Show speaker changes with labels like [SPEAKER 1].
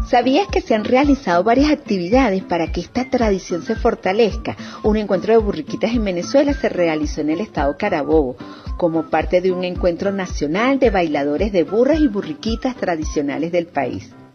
[SPEAKER 1] ¿Sabías que se han realizado varias actividades para que esta tradición se fortalezca? Un encuentro de burriquitas en Venezuela se realizó en el estado Carabobo, como parte de un encuentro nacional de bailadores de burras y burriquitas tradicionales del país.